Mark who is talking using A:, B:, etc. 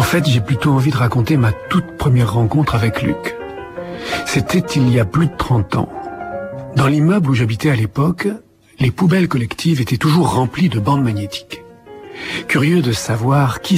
A: fait, j'ai plutôt envie de raconter ma toute première rencontre avec Luc. C'était il y a plus de 30 ans. Dans l'immeuble où j'habitais à l'époque, les poubelles collectives étaient toujours remplies de bandes magnétiques. Curieux de savoir qui